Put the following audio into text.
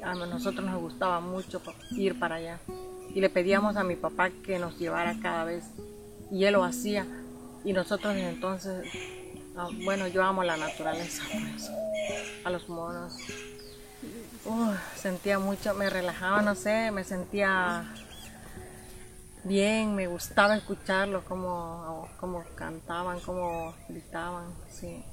a nosotros nos gustaba mucho ir para allá. Y le pedíamos a mi papá que nos llevara cada vez. Y él lo hacía. Y nosotros desde entonces, bueno, yo amo la naturaleza, por eso, a los monos. Sentía mucho, me relajaba, no sé, me sentía bien, me gustaba escucharlos, cómo cantaban, cómo gritaban, sí.